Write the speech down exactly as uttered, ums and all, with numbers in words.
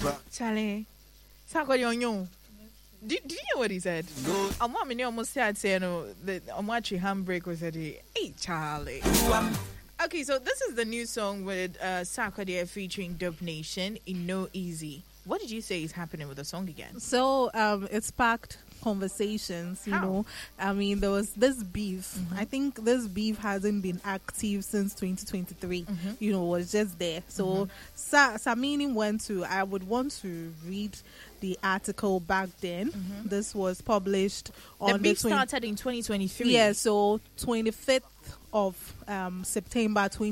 Charlie, Sakwa Yonyo. Did, did you hear what he said? No. I'm mommy almost said, saying, no, the I'm watching handbrake was at hey, Charlie. Okay, so this is the new song with uh, Sarkodie featuring Dub Nation in No Easy. What did you say is happening with the song again? So um, it sparked conversations, you How? know. I mean, there was this beef. Mm-hmm. I think this beef hasn't been active since twenty twenty-three. Mm-hmm. You know, it was just there. So mm-hmm. Sa- Samini went to, I would want to read the article back then. Mm-hmm. This was published on the beef the twenty- started in twenty twenty-three. Yeah, so twenty-fifth of um, September twenty